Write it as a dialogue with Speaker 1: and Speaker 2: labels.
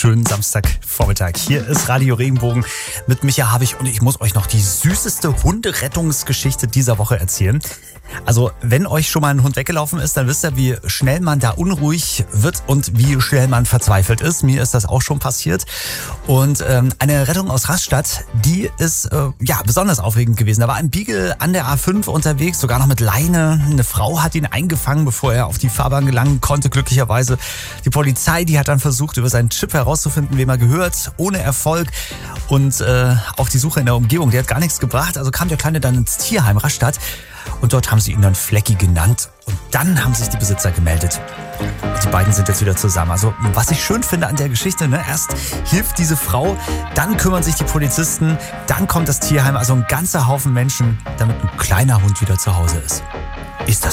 Speaker 1: schönen Samstagvormittag. Hier ist Radio Regenbogen mit Micha Habich und ich muss euch noch die süßeste Hunderettungsgeschichte dieser Woche erzählen. Also, wenn euch schon mal ein Hund weggelaufen ist, dann wisst ihr, wie schnell man da unruhig wird und wie schnell man verzweifelt ist. Mir ist das auch schon passiert. Und eine Rettung aus Rastatt, die ist besonders aufregend gewesen. Da war ein Beagle an der A5 unterwegs, sogar noch mit Leine. Eine Frau hat ihn eingefangen, bevor er auf die Fahrbahn gelangen konnte, glücklicherweise. Die Polizei, die hat dann versucht, über seinen Chip herauszufinden, wem er gehört, ohne Erfolg. Und auch die Suche in der Umgebung, die hat gar nichts gebracht. Also kam der Kleine dann ins Tierheim Rastatt. Und dort haben sie ihn dann Flecki genannt. Und dann haben sich die Besitzer gemeldet. Die beiden sind jetzt wieder zusammen. Also was ich schön finde an der Geschichte, erst hilft diese Frau, dann kümmern sich die Polizisten, dann kommt das Tierheim. Also ein ganzer Haufen Menschen, damit ein kleiner Hund wieder zu Hause ist. Ist das